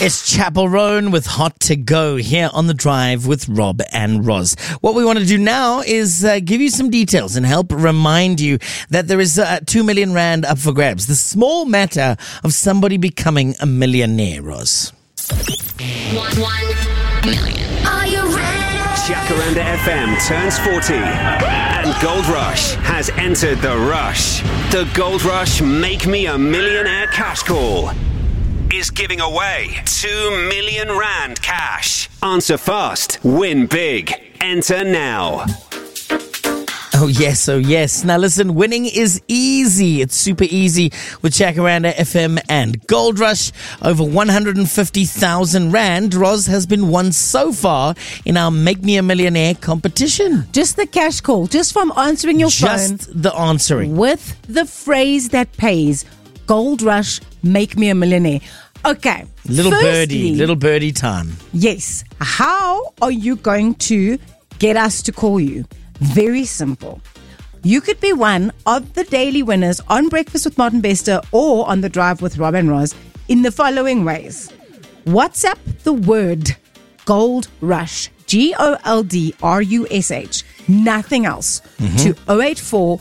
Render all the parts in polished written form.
It's Chapel Roan with Hot to Go here on The Drive with Rob and Roz. What we want to do now is give you some details and help remind you that there is 2 million rand up for grabs. The small matter of somebody becoming a millionaire, Roz. 1 million. Are you ready? Jacaranda FM turns 40 and Gold Rush has entered the rush. The Gold Rush Make Me a Millionaire cash call is giving away 2 million rand cash. Answer fast, win big. Enter now. Oh yes. Now listen, winning is easy. It's super easy with Jacaranda FM and Gold Rush. Over 150,000 rand, Roz, has been won so far in our Make Me a Millionaire competition. Just the cash call, just from answering your phone. Just the answering. With the phrase that pays, Gold Rush, Make Me a Millionaire. Okay. Little birdie time. Yes. How are you going to get us to call you? Very simple. You could be one of the daily winners on Breakfast with Martin Bester or on The Drive with Rob and Roz in the following ways. WhatsApp the word Gold Rush, GOLDRUSH, nothing else, to 084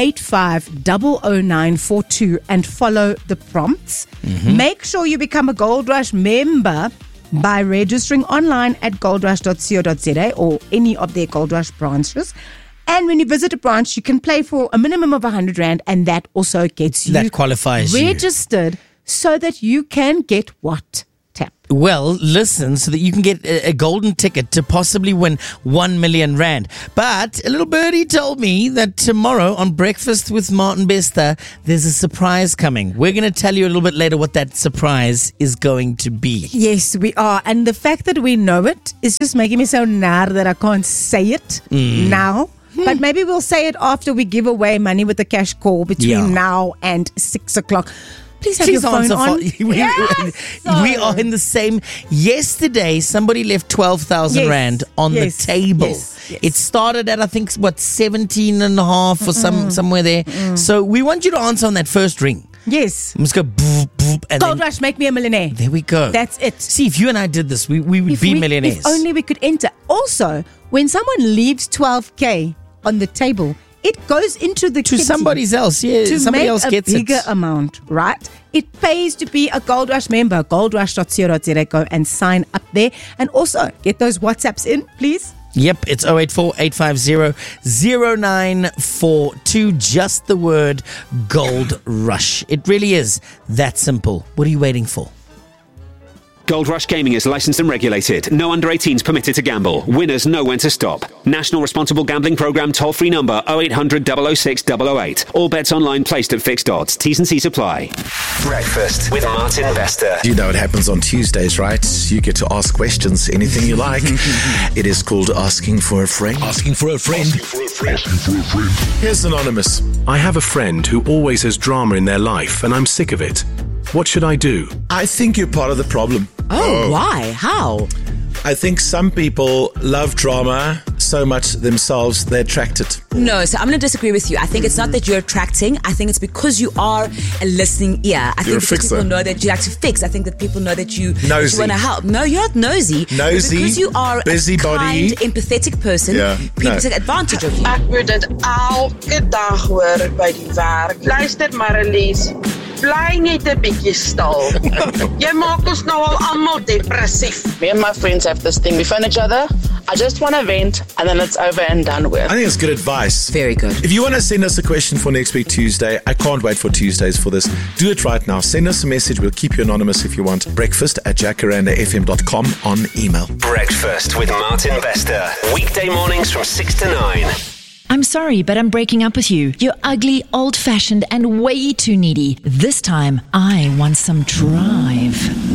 85000942 and follow the prompts. Make sure you become a Gold Rush member by registering online at goldrush.co.za or any of their Gold Rush branches. And when you visit a branch, you can play for a minimum of 100 rand, and that also gets you that qualifies registered so that you can get what? Tap. Well, listen, so that you can get a golden ticket to possibly win 1 million rand. But a little birdie told me that tomorrow on Breakfast with Martin Bester, there's a surprise coming. We're going to tell you a little bit later what that surprise is going to be. Yes, we are. And the fact that we know it is just making me so nar that I can't say it now. But maybe we'll say it after we give away money with the cash call between now and 6 o'clock. Please have your phone on. We are in the same. Yesterday, somebody left 12,000 rand on the table. Yes. It started at, I think, 17 and a half or somewhere there. So we want you to answer on that first ring. Yes. Let's go boop, boop. And Gold Rush, Make Me a Millionaire. There we go. That's it. See, if you and I did this, we would be millionaires. If only we could enter. Also, when someone leaves 12K on the table, it goes into the to somebody else, somebody else gets a bigger amount, right? It pays to be a Gold Rush member. goldrush.co.za, go and sign up there, and also get those WhatsApps in, please. Yep, it's 084-850-0942. Just the word Gold Rush. It really is that simple. What are you waiting for? Gold Rush Gaming is licensed and regulated. No under 18s permitted to gamble. Winners know when to stop. National Responsible Gambling Programme toll-free number 0800 006 008. All bets online placed at fixed odds. T's and C's apply. Breakfast with Martin Bester. You know what happens on Tuesdays, right? You get to ask questions, anything you like. It is called Asking for a Friend. Asking for a friend. Here's Anonymous. I have a friend who always has drama in their life and I'm sick of it. What should I do? I think you're part of the problem. Oh, why? How? I think some people love drama so much themselves, they attract it. No, so I'm going to disagree with you. I think it's not that you're attracting. I think it's because you are a listening ear. I think because people know that you like to fix. I think that people know that you want to help. No, you're not nosy. Nosy, because you are busybody, a kind, empathetic person. People take advantage of you. Ek moet dit elke dag hoor by die werk. Luister Marlies. Bly net 'n bietjie stil. Jy maak ons nou al almal depressief. Me and my friends have this thing. We phone each other. I just want to vent, and then it's over and done with. I think it's good advice. Very good. If you want to send us a question for next week Tuesday, I can't wait for Tuesdays for this. Do it right now. Send us a message. We'll keep you anonymous if you want. breakfast@jacarandafm.com on email. Breakfast with Martin Bester. Weekday mornings from 6 to 9. I'm sorry, but I'm breaking up with you. You're ugly, old-fashioned, and way too needy. This time, I want some drive.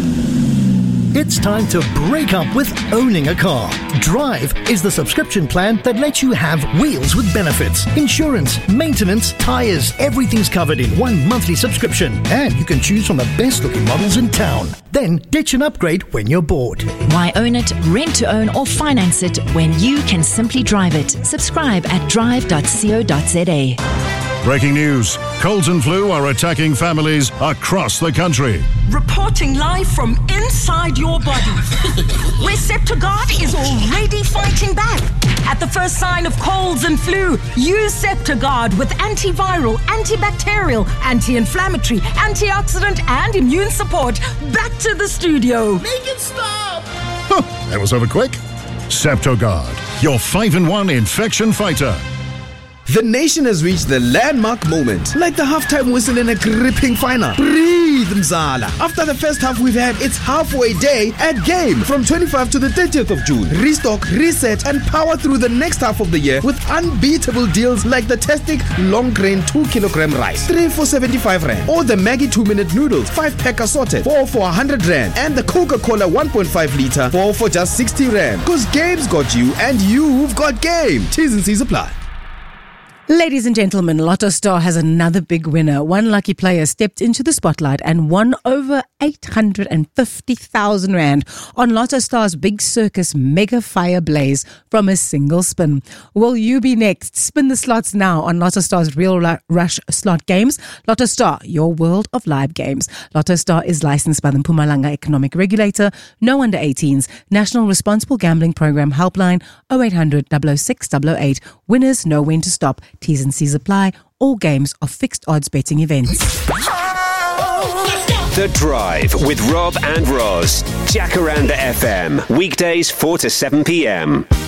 It's time to break up with owning a car. Drive is the subscription plan that lets you have wheels with benefits, insurance, maintenance, tires, everything's covered in one monthly subscription. And you can choose from the best looking models in town. Then ditch and upgrade when you're bored. Why own it, rent to own, or finance it when you can simply drive it? Subscribe at drive.co.za. Breaking news. Colds and flu are attacking families across the country. Reporting live from inside your body, where Septogard is already fighting back. At the first sign of colds and flu, use Septogard with antiviral, antibacterial, anti-inflammatory, antioxidant, and immune support. Back to the studio. Make it stop! That was over quick. Septogard, your 5-in-1 infection fighter. The nation has reached the landmark moment, like the halftime whistle in a gripping final. Breathe, Mzala. After the first half we've had, it's halfway day at Game from 25 to the 30th of June. Restock, reset, and power through the next half of the year with unbeatable deals like the Testic long grain 2-kilogram rice, 3 for 75 rand, or the Maggie 2-minute noodles, 5-pack assorted, 4 for 100 rand, and the Coca-Cola 1.5 liter, 4 for just 60 rand. Cause Game's got you, and you've got Game. T's and C's apply. Ladies and gentlemen, Lotto Star has another big winner. One lucky player stepped into the spotlight and won over 850,000 rand on Lotto Star's Big Circus Mega Fire Blaze from a single spin. Will you be next? Spin the slots now on Lotto Star's Real Rush slot games. Lotto Star, your world of live games. Lotto Star is licensed by the Mpumalanga Economic Regulator. No under 18s. National Responsible Gambling Program Helpline 0800 006 008. Winners know when to stop. T's and C's apply. All games are fixed odds betting events. The Drive with Rob and Roz. Jacaranda FM. Weekdays 4 to 7 p.m.